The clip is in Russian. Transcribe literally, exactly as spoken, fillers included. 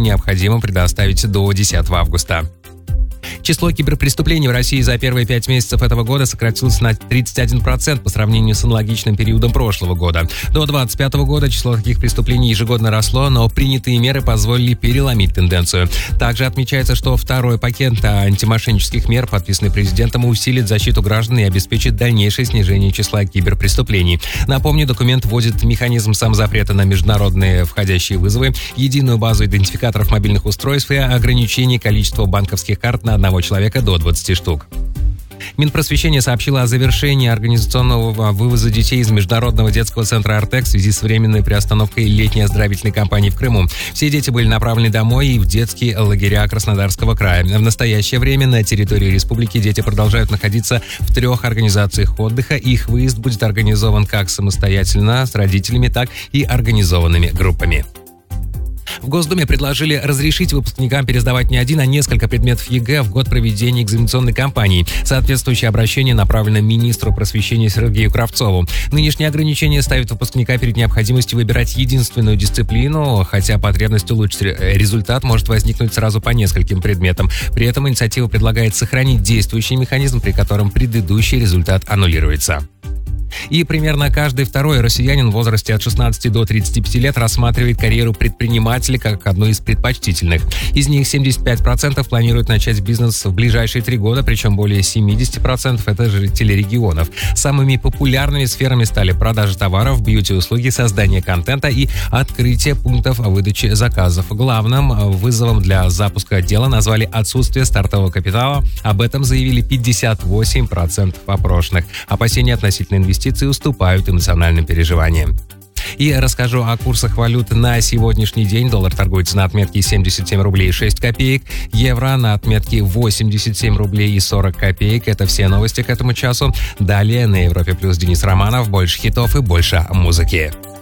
необходимо предоставить до десятого августа. Число киберпреступлений в России за первые пять месяцев этого года сократилось на тридцать один процент по сравнению с аналогичным периодом прошлого года. До двадцать пятого года число таких преступлений ежегодно росло, но принятые меры позволили переломить тенденцию. Также отмечается, что второй пакет антимошеннических мер, подписанный президентом, усилит защиту граждан и обеспечит дальнейшее снижение числа киберпреступлений. Напомню, документ вводит механизм самозапрета на международные входящие вызовы, единую базу идентификаторов мобильных устройств и ограничение количества банковских карт на одного человека до двадцати штук. Минпросвещение сообщило о завершении организационного вывоза детей из Международного детского центра «Артек» в связи с временной приостановкой летней оздоровительной кампании в Крыму. Все дети были направлены домой и в детские лагеря Краснодарского края. В настоящее время на территории республики дети продолжают находиться в трех организациях отдыха. Их выезд будет организован как самостоятельно с родителями, так и организованными группами. В Госдуме предложили разрешить выпускникам пересдавать не один, а несколько предметов ЕГЭ в год проведения экзаменационной кампании. Соответствующее обращение направлено министру просвещения Сергею Кравцову. Нынешнее ограничение ставит выпускника перед необходимостью выбирать единственную дисциплину, хотя потребность улучшить результат может возникнуть сразу по нескольким предметам. При этом инициатива предлагает сохранить действующий механизм, при котором предыдущий результат аннулируется. И примерно каждый второй россиянин в возрасте от шестнадцати до тридцати пяти лет рассматривает карьеру предпринимателя как одну из предпочтительных. Из них семьдесят пять процентов планируют начать бизнес в ближайшие три года, причем более семьдесят процентов это жители регионов. Самыми популярными сферами стали продажа товаров, бьюти-услуги, создание контента и открытие пунктов выдачи заказов. Главным вызовом для запуска дела назвали отсутствие стартового капитала. Об этом заявили пятьдесят восемь процентов опрошенных. Опасения относительно инвестиций уступают эмоциональным переживаниям. И расскажу о курсах валют на сегодняшний день. Доллар торгуется на отметке семьдесят семь рублей шесть копеек, евро на отметке восемьдесят семь рублей и сорок копеек. Это все новости к этому часу. Далее на Европе Плюс Денис Романов. Больше хитов и больше музыки.